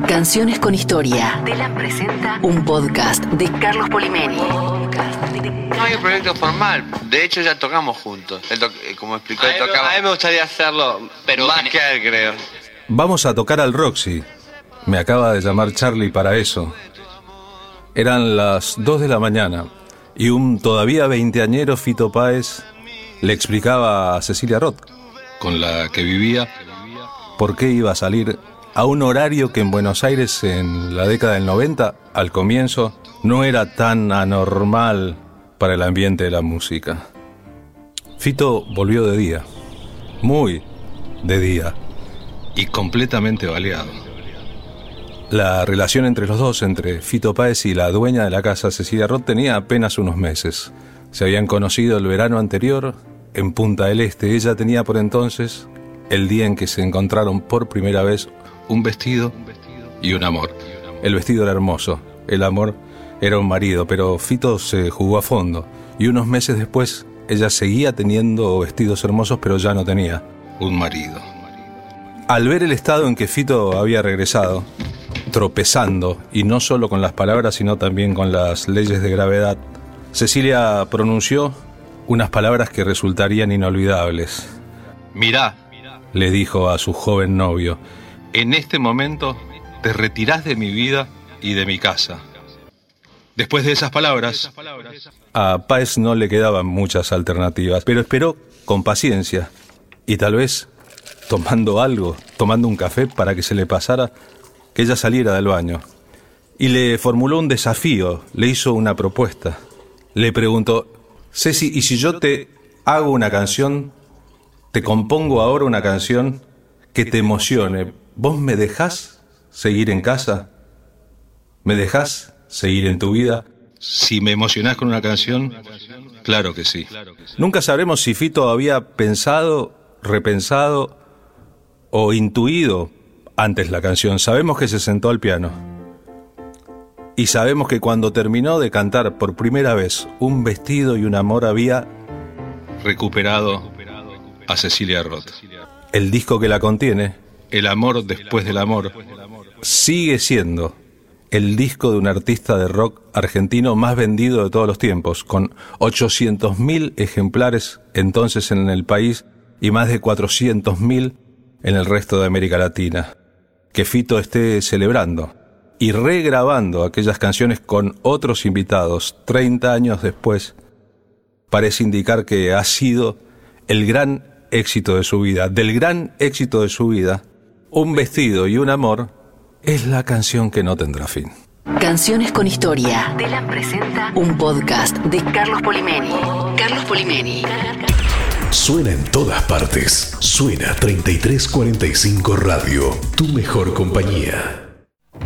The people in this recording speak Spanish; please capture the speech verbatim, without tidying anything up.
Canciones con historia. Telam presenta un podcast de Carlos Polimeni. No hay un proyecto formal. De hecho, ya tocamos juntos. Él to- como explicó, él A mí, tocaba. a mí me gustaría hacerlo, pero Más en- que a él, creo. Vamos a tocar al Roxy. Me acaba de llamar Charlie para eso. Eran las dos de la mañana y un todavía veinteañero Fito Páez le explicaba a Cecilia Roth, con la que vivía, por qué iba a salir a un horario que en Buenos Aires en la década del noventa, al comienzo, no era tan anormal para el ambiente de la música. Fito volvió de día, muy de día, y completamente baleado. La relación entre los dos, entre Fito Páez y la dueña de la casa, Cecilia Roth, tenía apenas unos meses. Se habían conocido el verano anterior en Punta del Este. Ella tenía por entonces, el día en que se encontraron por primera vez, un vestido y un amor. El vestido era hermoso, el amor era un marido, pero Fito se jugó a fondo. Y unos meses después, ella seguía teniendo vestidos hermosos, pero ya no tenía un marido. Al ver el estado en que Fito había regresado, tropezando, y no solo con las palabras, sino también con las leyes de gravedad, Cecilia pronunció unas palabras que resultarían inolvidables. «Mirá», le dijo a su joven novio, «en este momento te retirás de mi vida y de mi casa». Después de esas palabras, a Páez no le quedaban muchas alternativas, pero esperó con paciencia y tal vez tomando algo, tomando un café para que se le pasara, que ella saliera del baño. Y le formuló un desafío, le hizo una propuesta. Le preguntó, Ceci, ¿y si yo te hago una canción, te compongo ahora una canción que te emocione, vos me dejás seguir en casa? ¿Me dejás seguir en tu vida? Si me emocionás con una canción, claro que sí. Nunca sabremos si Fito había pensado, repensado o intuido antes la canción. Sabemos que se sentó al piano. Y sabemos que cuando terminó de cantar por primera vez Un vestido y un amor, había recuperado a Cecilia Roth. El disco que la contiene, El amor después del amor, sigue siendo el disco de un artista de rock argentino más vendido de todos los tiempos, con ochocientos mil ejemplares entonces en el país y más de cuatrocientos mil en el resto de América Latina. Que Fito esté celebrando y regrabando aquellas canciones con otros invitados treinta años después parece indicar que ha sido el gran éxito de su vida. Del gran éxito de su vida, Un vestido y un amor es la canción que no tendrá fin. Canciones con historia. Telam presenta un podcast de Carlos Polimeni. Carlos Polimeni. Suena en todas partes. Suena treinta y tres cuarenta y cinco Radio. Tu mejor compañía.